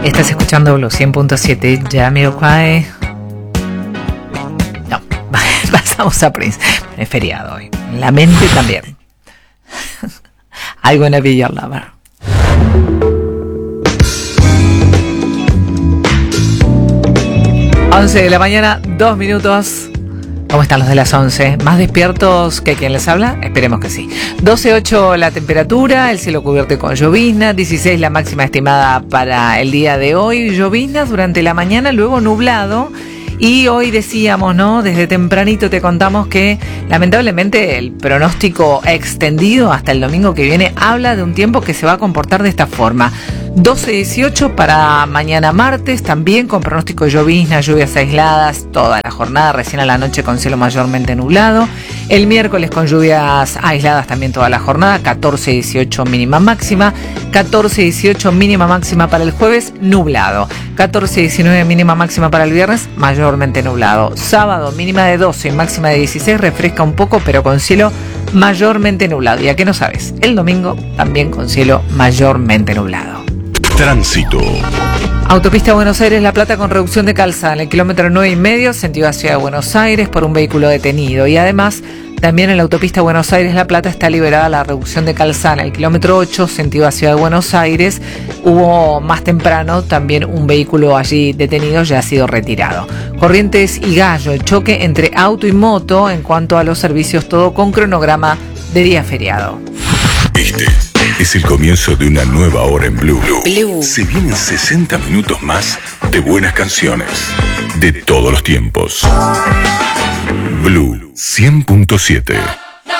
Estás escuchando Blue 100.7, Jamiroquai. No, pasamos a Prince. Es feriado hoy. La mente también. I'm gonna be your lover. Once de la mañana, 2 minutos. ¿Cómo están los de las 11? ¿Más despiertos que quien les habla? Esperemos que sí. 12.8 la temperatura, el cielo cubierto con llovizna, 16 la máxima estimada para el día de hoy. Lloviznas durante la mañana, luego nublado. Y hoy decíamos, ¿no? Desde tempranito te contamos que lamentablemente el pronóstico extendido hasta el domingo que viene habla de un tiempo que se va a comportar de esta forma. 12-18 para mañana martes, también con pronóstico de llovizna, lluvias aisladas toda la jornada, recién a la noche con cielo mayormente nublado. El miércoles con lluvias aisladas también toda la jornada, 14-18 mínima máxima, 14-18 mínima máxima para el jueves, nublado, 14-19 mínima máxima para el viernes, mayormente nublado. Sábado mínima de 12 y máxima de 16, refresca un poco pero con cielo mayormente nublado. ¿Y a qué no sabes? El domingo también con cielo mayormente nublado. Tránsito. Autopista Buenos Aires-La Plata con reducción de calzada en el kilómetro 9,5, sentido a Ciudad de Buenos Aires por un vehículo detenido. Y además, también en la autopista Buenos Aires-La Plata está liberada la reducción de calzada en el kilómetro 8, sentido a Ciudad de Buenos Aires. Hubo más temprano también un vehículo allí detenido, ya ha sido retirado. Corrientes y Gallo, el choque entre auto y moto en cuanto a los servicios, todo con cronograma de día feriado. Este es el comienzo de una nueva hora en Blue. Se vienen 60 minutos más de buenas canciones de todos los tiempos. Blue 100.7.